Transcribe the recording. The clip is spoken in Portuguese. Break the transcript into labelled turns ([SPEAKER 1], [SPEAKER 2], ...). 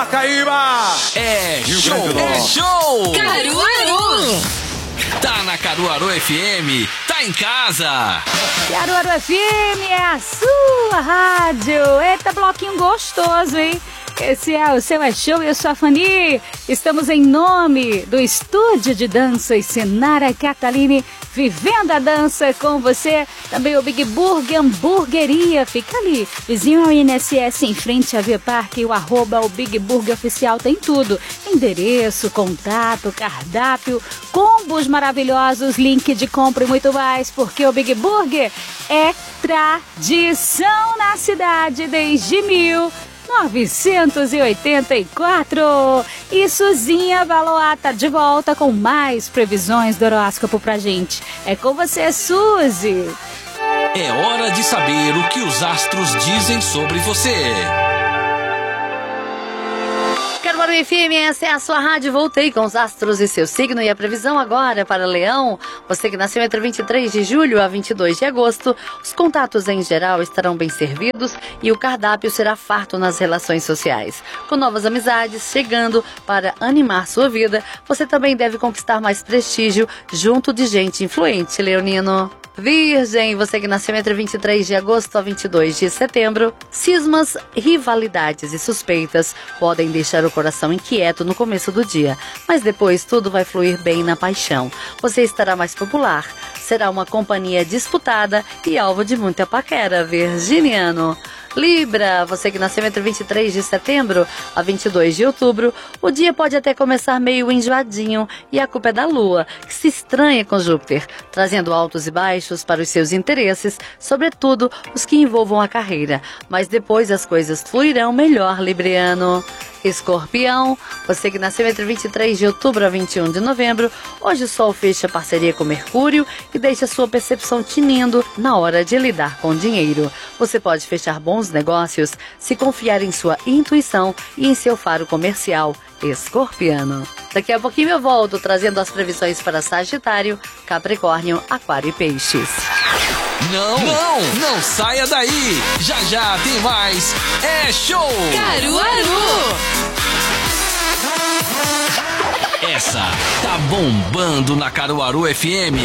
[SPEAKER 1] Macaíba.
[SPEAKER 2] É
[SPEAKER 1] Rio
[SPEAKER 2] show,
[SPEAKER 1] Grande do
[SPEAKER 2] é
[SPEAKER 1] Norte.
[SPEAKER 2] show.
[SPEAKER 3] Caruaru!
[SPEAKER 2] Tá na Caruaru FM, tá em casa.
[SPEAKER 4] Caruaru FM é a sua rádio. Eita, bloquinho gostoso, hein? Esse é o seu É Show e eu sou a Fani. Estamos em nome do Estúdio de Danças Senara Catalini, vivendo a dança com você. Também o Big Burger Hamburgueria, fica ali, vizinho ao INSS, em frente à Via Parque. O @ o Big Burger Oficial tem tudo: endereço, contato, cardápio, combos maravilhosos, link de compra e muito mais, porque o Big Burger é tradição na cidade desde 1984. E Suzinha Valois tá de volta com mais previsões do horóscopo pra gente. É com você, Suzy.
[SPEAKER 2] É hora de saber o que os astros dizem sobre você.
[SPEAKER 3] Caruaru FM, essa é a sua rádio. Voltei com os astros e seu signo e a previsão agora para Leão. Você que nasceu entre 23 de julho a 22 de agosto, os contatos em geral estarão bem servidos e o cardápio será farto nas relações sociais. Com novas amizades chegando para animar sua vida, você também deve conquistar mais prestígio junto de gente influente, leonino. Virgem, você que nasceu entre 23 de agosto a 22 de setembro, cismas, rivalidades e suspeitas podem deixar o coração inquieto no começo do dia, mas depois tudo vai fluir bem na paixão. Você estará mais popular, será uma companhia disputada e alvo de muita paquera, virginiano. Libra, você que nasceu entre 23 de setembro a 22 de outubro, o dia pode até começar meio enjoadinho e a culpa é da Lua, que se estranha com Júpiter, trazendo altos e baixos para os seus interesses, sobretudo os que envolvam a carreira. Mas depois as coisas fluirão melhor, libriano. Escorpião, você que nasceu entre 23 de outubro a 21 de novembro, hoje o Sol fecha parceria com Mercúrio e deixa sua percepção tinindo na hora de lidar com dinheiro. Você pode fechar bons negócios se confiar em sua intuição e em seu faro comercial, escorpiano. Daqui a pouquinho eu volto trazendo as previsões para Sagitário, Capricórnio, Aquário e Peixes.
[SPEAKER 2] Não saia daí. Já tem mais. É show.
[SPEAKER 3] Caruaru!
[SPEAKER 2] Essa tá bombando na Caruaru FM.